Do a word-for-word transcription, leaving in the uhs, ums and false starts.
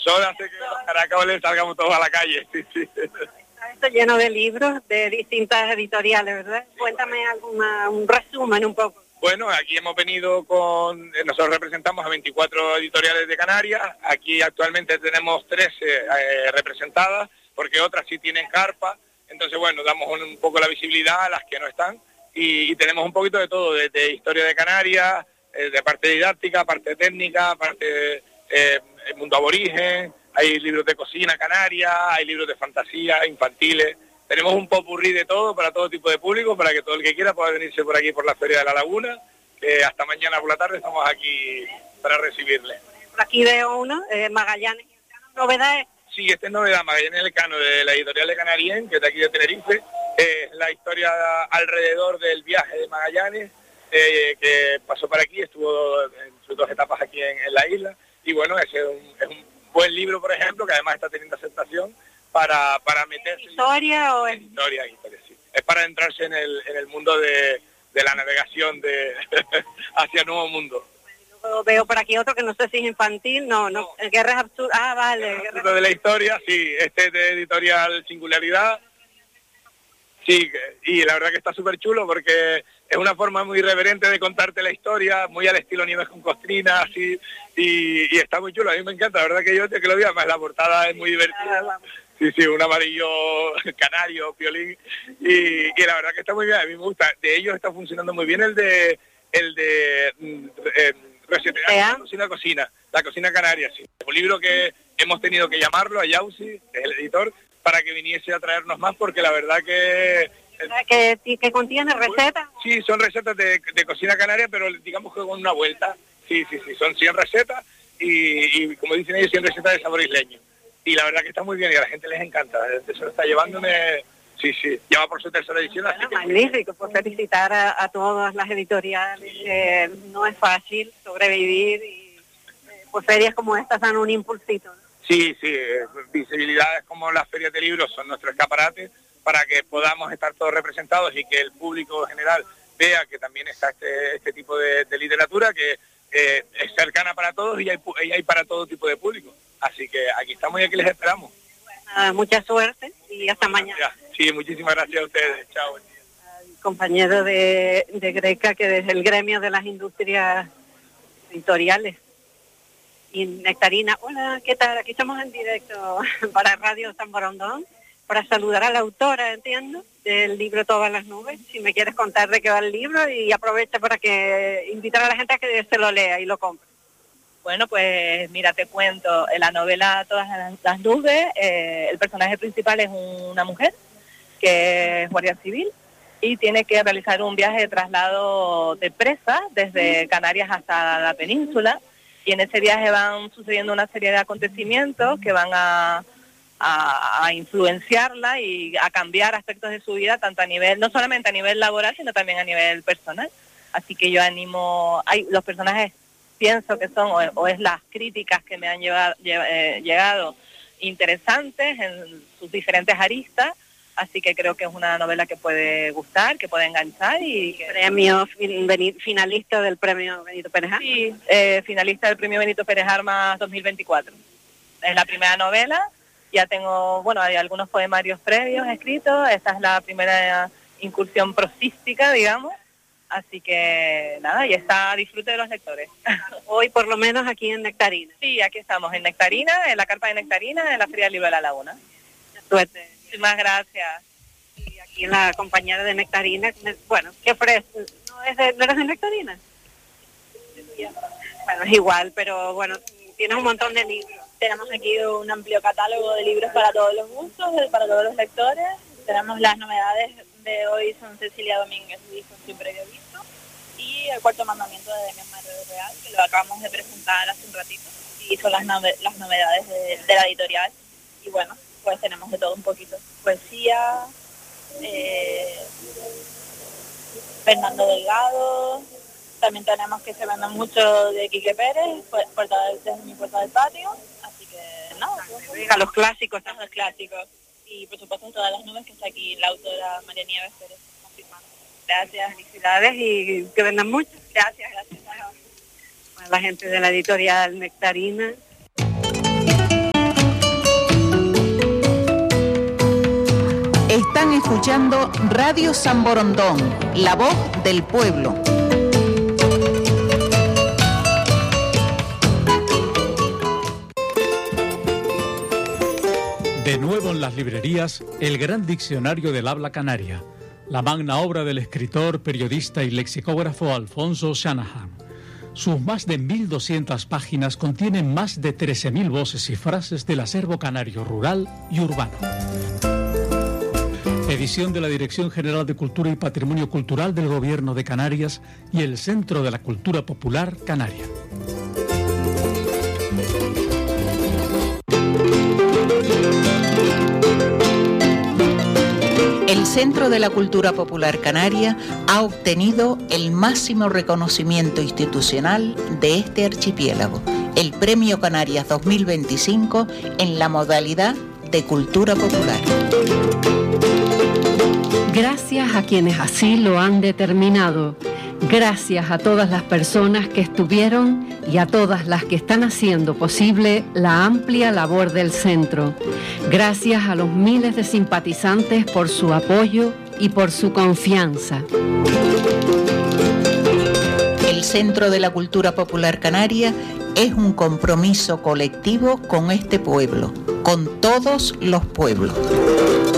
sol hace que los caracoles salgamos todos a la calle. Sí, sí. Está esto lleno de libros de distintas editoriales, ¿verdad? Cuéntame alguna, un resumen un poco. Bueno, aquí hemos venido con... Nosotros representamos a veinticuatro editoriales de Canarias. Aquí actualmente tenemos trece eh, representadas, porque otras sí tienen carpa. Entonces, bueno, damos un, un poco la visibilidad a las que no están. Y, y tenemos un poquito de todo, de, de historia de Canarias, eh, de parte didáctica, parte técnica, parte eh, el mundo aborigen. Hay libros de cocina canaria, hay libros de fantasía, infantiles. Tenemos un popurrí de todo, para todo tipo de público, para que todo el que quiera pueda venirse por aquí por la Feria de la Laguna, que hasta mañana por la tarde estamos aquí para recibirle. Por aquí veo uno, eh, Magallanes, novedades. Sí, esta es novedad, Magallanes Elcano, de la editorial de Canarien, que es de aquí de Tenerife. Es la historia alrededor del viaje de Magallanes, eh, que pasó por aquí, estuvo en sus dos etapas aquí en, en la isla. Y bueno, ese es un, es un buen libro, por ejemplo, que además está teniendo aceptación para, para meterse... ¿Historia o es...? Historia, historia, sí. Es para entrarse en el, en el mundo de, de la navegación de hacia el nuevo mundo. Luego veo por aquí otro que no sé si es infantil, no, no, no. Guerras Absurdas, ah, vale. Guerras de la historia, sí, este es de editorial Singularidad. Sí, y la verdad que está súper chulo porque es una forma muy irreverente de contarte la historia, muy al estilo Nieves con Costrina, así, y, y está muy chulo, a mí me encanta, la verdad que yo te que lo vi, además la portada es muy divertida. Sí, sí, un amarillo canario, piolín, y, y la verdad que está muy bien, a mí me gusta. De ellos está funcionando muy bien el de el de eh, resetear la cocina, cocina, la cocina canaria, sí. Un libro que hemos tenido que llamarlo a Yausi, que es el editor, para que viniese a traernos más, porque la verdad que... ¿Que, que contiene recetas? Sí, son recetas de, de cocina canaria, pero digamos que con una vuelta. Sí, sí, sí, son cien recetas y, y como dicen ellos, cien recetas de sabor isleño. Y la verdad que está muy bien y a la gente les encanta. Se lo está llevándome... Sí, sí, ya va por su tercera edición. Bueno, así que magnífico, pues felicitar a, a todas las editoriales. Eh, no es fácil sobrevivir y eh, pues ferias como estas dan un impulsito, ¿no? Sí, sí, visibilidades como las ferias de libros son nuestro escaparate para que podamos estar todos representados y que el público en general vea que también está este, este tipo de, de literatura que eh, es cercana para todos y hay, y hay para todo tipo de público. Así que aquí estamos y aquí les esperamos. Uh, mucha suerte y hasta mañana. Sí, muchísimas gracias a ustedes. Chao. Compañero de, de Greca, que desde el gremio de las industrias editoriales. Y Nectarina, hola, ¿qué tal? Aquí estamos en directo para Radio San Borondón, para saludar a la autora, entiendo, del libro Todas las nubes. Si me quieres contar de qué va el libro y aprovecha para que invitar a la gente a que se lo lea y lo compre. Bueno, pues mira, te cuento, en la novela Todas las nubes, eh, el personaje principal es una mujer que es guardia civil y tiene que realizar un viaje de traslado de presa desde Canarias hasta la península. Y en ese viaje van sucediendo una serie de acontecimientos que van a, a, a influenciarla y a cambiar aspectos de su vida, tanto a nivel, no solamente a nivel laboral, sino también a nivel personal. Así que yo animo, hay los personajes pienso que son, o, o es las críticas que me han llevado, eh, llegado interesantes en sus diferentes aristas, así que creo que es una novela que puede gustar, que puede enganchar y... Que... Premio finalista del premio Benito Pérez Armas. Sí, eh, finalista del premio Benito Pérez Armas dos mil veinticuatro. Es la primera novela, ya tengo, bueno, hay algunos poemarios previos escritos, esta es la primera incursión prosística, digamos, así que nada, y está a disfrute de los lectores. Hoy por lo menos aquí en Nectarina. Sí, aquí estamos, en Nectarina, en la carpa de Nectarina, en la Feria del Libro de la Laguna. Suerte. Muchísimas gracias. Y aquí en la compañera de Nectarina, bueno, ¿qué ofrece? ¿No, es de, ¿No eres de Nectarina? Bueno, es igual, pero bueno, tienes un montón de libros. Tenemos aquí un amplio catálogo de libros para todos los gustos, para todos los lectores. Tenemos las novedades de hoy, son Cecilia Domínguez, Son sin previo visto, y El cuarto mandamiento de Demian Marrero Real, que lo acabamos de presentar hace un ratito, y son las, nove- las novedades de, de la editorial. Y bueno, pues tenemos de todo un poquito. Poesía, eh, Fernando Delgado, también tenemos que se venden mucho de Quique Pérez, puerta del, desde mi puerta del patio, así que no. A los clásicos. A los clásicos. Y por supuesto Todas las nubes, que está aquí la autora María Nieves Pérez confirmando. Gracias, felicidades y que vendan mucho. Gracias, gracias. A la gente de la editorial Nectarina. escuchando Radio San Borondón, la voz del pueblo. De nuevo en las librerías, el gran diccionario del habla canaria, la magna obra del escritor, periodista y lexicógrafo Alfonso Shanahan. Sus más de mil doscientas páginas contienen más de trece mil voces y frases del acervo canario rural y urbano. Edición de la Dirección General de Cultura y Patrimonio Cultural del Gobierno de Canarias y el Centro de la Cultura Popular Canaria. El Centro de la Cultura Popular Canaria ha obtenido el máximo reconocimiento institucional de este archipiélago, el Premio Canarias dos mil veinticinco en la modalidad de Cultura Popular. Gracias a quienes así lo han determinado. Gracias a todas las personas que estuvieron y a todas las que están haciendo posible la amplia labor del centro. Gracias a los miles de simpatizantes por su apoyo y por su confianza. El Centro de la Cultura Popular Canaria es un compromiso colectivo con este pueblo, con todos los pueblos.